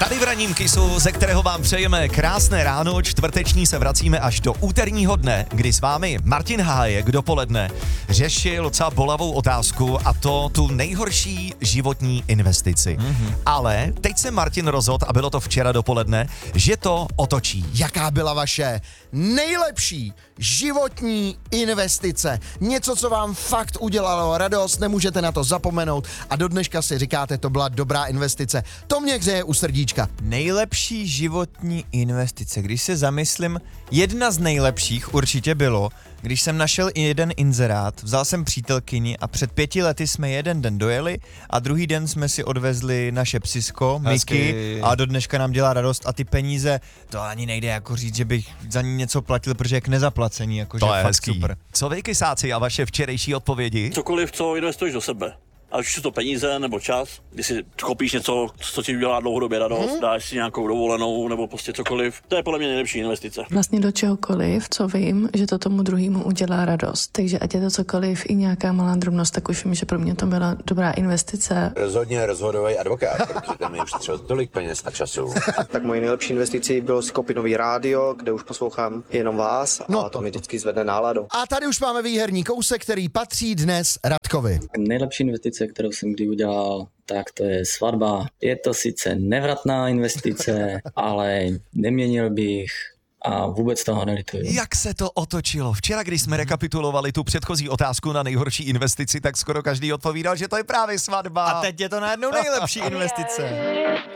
Tady v ranním Kissu, ze kterého vám přejeme krásné ráno, čtvrteční se vracíme až do úterního dne, kdy s vámi Martin Hájek dopoledne řešil docela bolavou otázku, a to tu nejhorší životní investici. Ale teď se Martin rozhodl, a bylo to včera dopoledne, že to otočí. Jaká byla vaše nejlepší životní investice? Něco, co vám fakt udělalo radost, nemůžete na to zapomenout a do dneška si říkáte, to byla dobrá investice. To mě hřeje u srdíčka. Nejlepší životní investice, když se zamyslím, jedna z nejlepších určitě bylo, když jsem našel i jeden inzerát, vzal jsem přítelkyni a před 5 lety jsme jeden den dojeli a druhý den jsme si odvezli naše psisko, Miky, a do dneška nám dělá radost a ty peníze, to ani nejde jako říct, že bych za ní něco platil, protože je k nezaplacení, jakože To je fakt hezký. super. Co vy, Kysáci, a vaše včerejší odpovědi? Cokoliv, co investuješ do sebe. Ať už jsou to peníze nebo čas, když si koupíš něco, co ti udělá dlouhodobě radost, dáš si nějakou dovolenou nebo prostě cokoliv, to je podle mě nejlepší investice. Vlastně do čehokoliv, co vím, že to tomu druhému udělá radost. Takže ať je to cokoliv, i nějaká malá drobnost, tak už vím, že pro mě to byla dobrá investice. Rozhodně rozhodový advokát, protože ten mi ušetřil tolik peněz a času. Tak mojí nejlepší investicí bylo si koupit nový rádio, kde už poslouchám jenom vás a to mi vždycky zvedne náladu. A tady už máme výherní kousek, který patří dnes Radkovi. Nejlepší investice, kterou jsem kdy udělal, tak to je svatba. Je to sice nevratná investice, ale neměnil bych a vůbec toho nelituju. Jak se to otočilo? Včera, když jsme rekapitulovali tu předchozí otázku na nejhorší investici, tak skoro každý odpovídal, že to je právě svatba. A teď je to najednou nejlepší investice.